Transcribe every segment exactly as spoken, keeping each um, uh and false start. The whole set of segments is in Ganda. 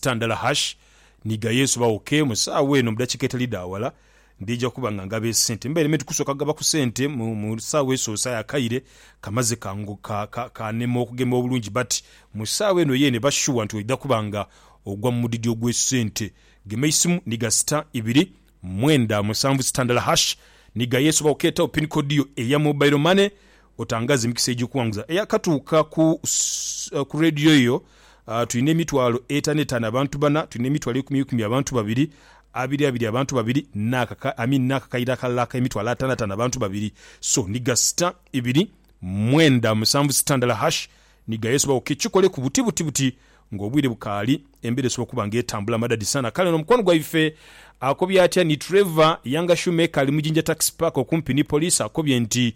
standard hash niga Yesu ba okay musawe no mudakiketa leader wala ndija kubanga ngabe sente mbere metu kusoka gaba ku sente mu, mu sawe so saya kaire kamaze kangu ka, ka, ka nemo okugema obulungi but musawe no yene bashuwa nti ida kubanga ogwa mudidi ogwe sente gemeisimu niga star ibiri mwenda musanvu standard hash niga Yesu ba oketa pin code yo eya mobile money otangaze mikise eji kuwanguza eya katuka ku uh, ku radio yo uh, tuine emitwalo etanetana abantu bana tuine emitwalo ekumi abantu babiri abiri abiri abantu babiri nakaka amin nakakaira kalaka emitwalo atanatana abantu babiri so niga star ibiri mwenda musanvu standard hash niga Yesu ba okechikole ku buti buti buti ngobwire bukali embere so kubanga etambula madadi sana kale no mukono gwa ife akobya atya ni Trevor Yanga Shoemaker ali mujinja taxi park okumpi ni police akobye nti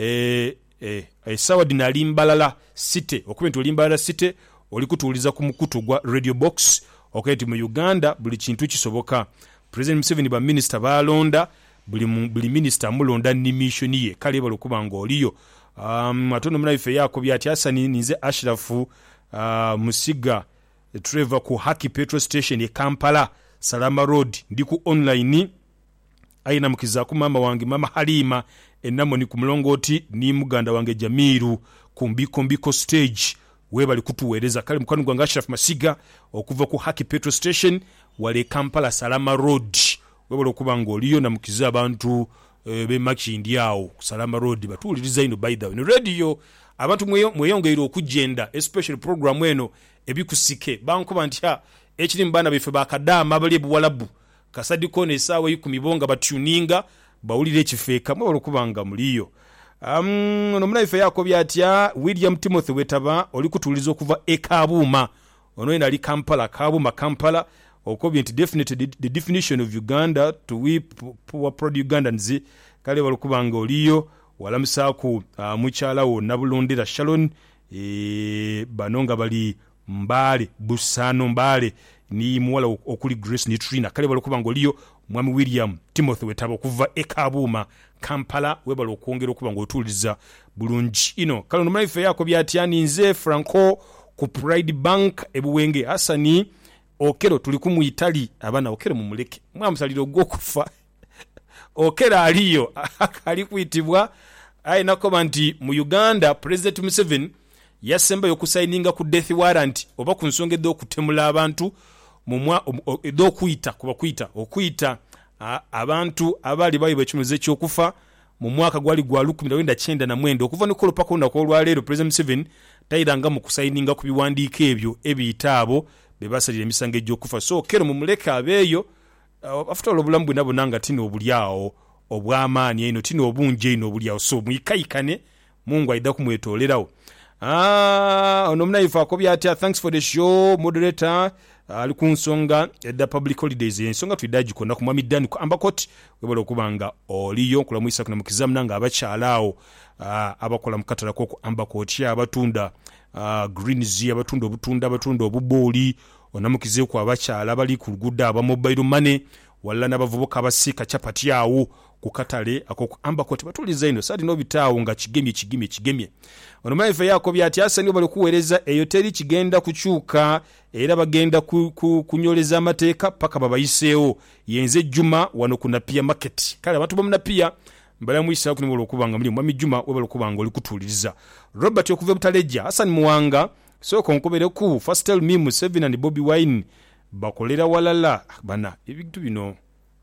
eh eh esawa dinali mbalala city okubye nti limbalala city olikutuuliza ku mukutu gwa radio box okati mu Uganda buli kintu kisoboka President Museveni ba minister balonda buli buli minister mulonda ni mission ye kale balo kubanga oliyo um atono muna ife yakobya atya asani ninze Ashrafu uh, Musiga Trevor ku Haki petrol station e Kampala Salama Road ndiku online aina mukiza ku mama wange mama Halima enamo ni kumulongoti ni muganda wange Jamiru kumbiko mbiko stage we bali kutuwereza kale mukanu gwa Ashraf Masiga okuva ku Haki petrol station wale Kampala Salama Road we bali kubanga oliyo na mukiza abantu e, be makindi yawo Salama Road batuliriza ino by the way radio abantu mweyo mweyongeiro okujenda especially program eno ebikusike bankuba ntya ekiri mbana bife bakadama abali buwalabu kasadi kone sawa yikumibonga batuninga bawulire ekifeeka mwe olukubanga muliyo um no muna ife yako byatya William Timothy Wetaba oli kutulizo kuva ekabuma ono ina ali Kampala kabuma Kampala okobye nti definitely the, the definition of Uganda to we poor proud Ugandans kale balukubanga oliyo wala msaku uh, muchala wo nabulondera Sharon e banonga bali mbale busano mbale ni muwala okuli Grace ni Trina kale balukubanga oliyo mwami William Timothy Wetaba kuva ekabuma Kampala webalo kuongera okubanga otuliza bulungi ino kale no maife yako byatyani nze Franco ku Pride Bank ebuwenge Hasani okero tuli ku Italy abana okero mu muleke mwamusaliro gokufa okera aliyo akali kuitibwa ai nakoma nti mu Uganda President Museveni yasemba yokusaininga ku death warrant oba ku nsonga edo kutemula abantu mumwa edo kuita kuba kuita okuita abantu abali bayiba ekimuze ekyokufa mu mwaka gwali gwa lukumi na kyenda na mwenda okuva nikolo pako na ko lwalero President Museveni tayiranga mu kusaininga ku biwandiika ebyo ebiyitaabo bebasalira emisango egy'okufa so kero mu muleka abeeyo uh, after obulambwe nabo nanga tino obulyao obwamaani eno tino obunje eno obulyao so mwikaikane Mungu aida kumwetolerawo ah ono mnaifa akobya atya thanks for the show moderator ali uh, kunsonga edda public holidays ensonga tuidaji konna ku mwami Dan ku ambakoti webalo kubanga oliyo kula mwisa kuna mukizamu nanga abachalao uh, abakola mukatala koko ambakoti abatunda uh, greens abatunda obutunda abatunda obuboli onamukize ku abachala bali ku luguda aba mobile money wala nabavubuka abasika chapati yawo kukatale akoko ambakoti batuliza ino sadi no bitawo nga kigemye kigemye kigemye ono maife yako byati asa niyo bali kuwereza eyoteri kigenda kuchuka era bagenda ku, ku, kunyoleza amateeka paka babayiseewo yenze Juma wano kuna pia market kale abantu bomna pia mbala mwisa ku nimolo kubanga muli mwami Juma webalo kubanga oli kutuliriza Robert yokuve butaleja Hassan Muwanga so konkobere ku first tell me Museveni and Bobby Wine bakolera walala bana ebintu bino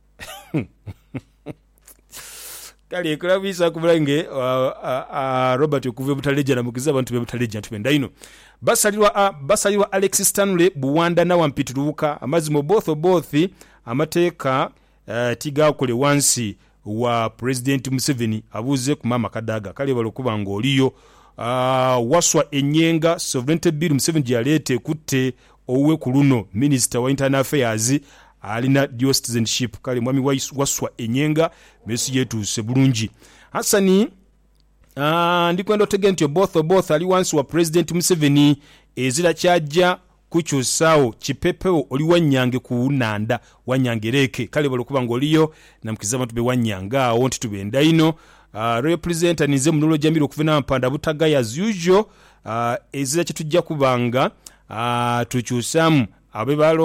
kali ekulabisa kubulange uh, uh, uh, Robert yokuve butaleja na mukiza abantu be butaleja tubenda ino basalirwa uh, basalirwa Alexis Stanley Buwanda na wampitiruka amazimo both both amateeka uh, tiga kole wansi wa President Museveni abuze ku mama Kadaga kali balokubanga oliyo uh, waswa enyenga sovereignty bill Museveni yalete kutte owe kuluno minister wa internal affairs alina dual citizenship kale mwami waswa enyenga mesi yetu sebulungi Hasani uh, ndikwenda tegentyo both both ali wansi wa President Museveni ezira kyaja kukyusawo kipepeo oli wanyange ku nanda wanyangereke kale balokubanga oliyo na mukizama tube wanyanga awo nti tubenda ino uh, representative nize munulo Jamiro okuvena mpanda butagaya as usual uh, ezira kitujja kubanga uh, tukyusamu abe balo